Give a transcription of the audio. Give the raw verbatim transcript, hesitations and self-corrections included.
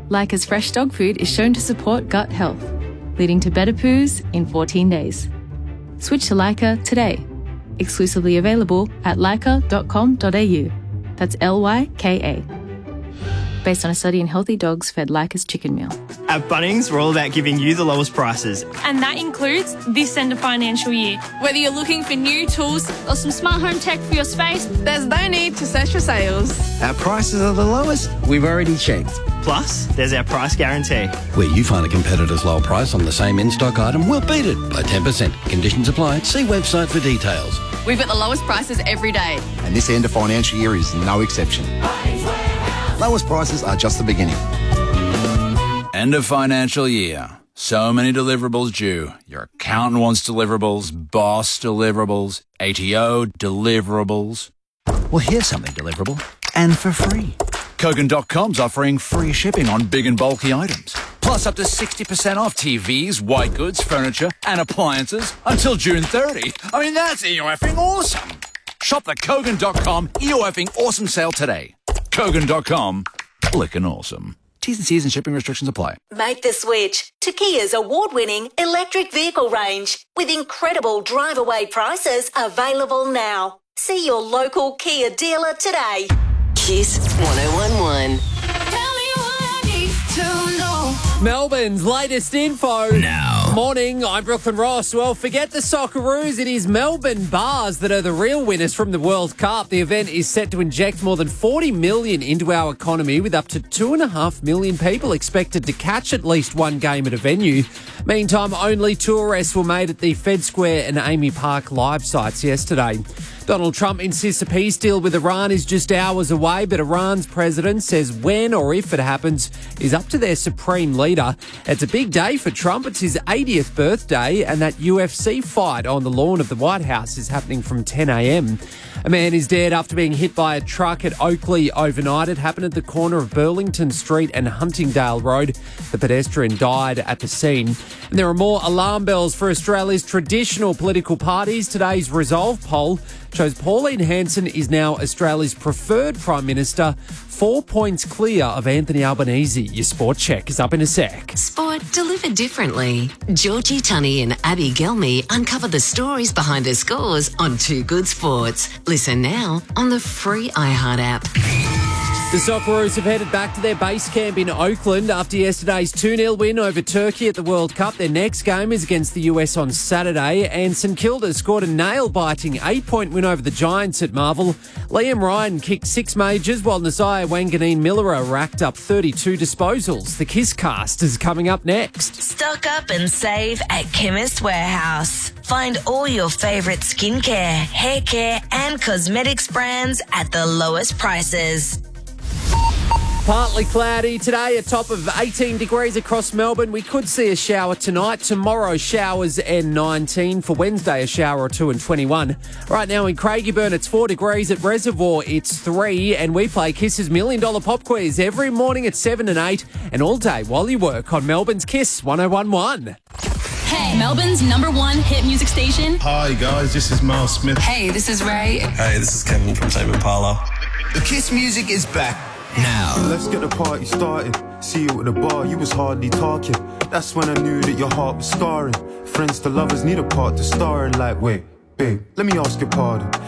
Leica's fresh dog food is shown to support gut health, leading to better poos in fourteen days. Switch to Leica today. Exclusively available at leica dot com dot a u. That's L Y K A. Based on a study in healthy dogs fed Leica's chicken meal. At Bunnings, we're all about giving you the lowest prices. And that includes this end of financial year. Whether you're looking for new tools or some smart home tech for your space, there's no need to search for sales. Our prices are the lowest we've already checked. Plus, there's our price guarantee. Where you find a competitor's low price on the same in-stock item, we'll beat it by ten percent. Conditions apply. See website for details. We've got the lowest prices every day. And this end of financial year is no exception. Lowest prices are just the beginning. End of financial year. So many deliverables due. Your accountant wants deliverables, boss deliverables, A T O deliverables. Well, here's something deliverable and for free. Kogan dot com's offering free shipping on big and bulky items. Plus up to sixty percent off T Vs, white goods, furniture and appliances until June thirtieth. I mean, that's E O F-ing awesome. Shop the Kogan dot com E O F-ing awesome sale today. Kogan dot com, clickin' awesome. T's and C's and shipping restrictions apply. Make the switch to Kia's award-winning electric vehicle range with incredible drive-away prices available now. See your local Kia dealer today. Kiss one oh one one. Tell me what I need to know. Melbourne's latest info. Now. Morning, I'm Brooklyn Ross. Well, forget the Socceroos. It is Melbourne Bars that are the real winners from the World Cup. The event is set to inject more than forty million dollars into our economy, with up to two and a half million people expected to catch at least one game at a venue. Meantime, only two arrests were made at the Fed Square and Amy Park live sites yesterday. Donald Trump insists a peace deal with Iran is just hours away, but Iran's president says when or if it happens is up to their supreme leader. It's a big day for Trump. It's his eightieth birthday, and that U F C fight on the lawn of the White House is happening from ten a.m. A man is dead after being hit by a truck at Oakley overnight. It happened at the corner of Burlington Street and Huntingdale Road. The pedestrian died at the scene. And there are more alarm bells for Australia's traditional political parties. Today's Resolve poll shows Pauline Hanson is now Australia's preferred Prime Minister, four points clear of Anthony Albanese. Your sport check is up in a sec. Sport delivered differently. Georgie Tunney and Abby Gelmy uncover the stories behind the scores on Too Good Sports. Listen now on the free iHeart app. The Socceroos have headed back to their base camp in Oakland after yesterday's two nil win over Turkey at the World Cup. Their next game is against the U S on Saturday, and St Kilda scored a nail-biting eight-point win over the Giants at Marvel. Liam Ryan kicked six majors, while Nasiah Wanganeen-Millera racked up thirty-two disposals. The Kiss Cast is coming up next. Stock up and save at Chemist Warehouse. Find all your favourite skincare, hair care and cosmetics brands at the lowest prices. Partly cloudy today, a top of eighteen degrees across Melbourne. We could see a shower tonight. Tomorrow, showers and nineteen. For Wednesday, a shower or two and twenty-one. Right now in Craigieburn, it's four degrees. At Reservoir, it's three. And we play Kiss's Million Dollar Pop Quiz every morning at seven and eight. And all day while you work on Melbourne's Kiss one oh one one. Hey, Melbourne's number one hit music station. Hi, guys. This is Miles Smith. Hey, this is Ray. Hey, this is Kevin from Tame Impala. The Kiss music is back. Now. Let's get the party started. See you at the bar, you was hardly talking. That's when I knew that your heart was scarring. Friends to lovers need a part to star in. Like, wait, babe, let me ask your pardon.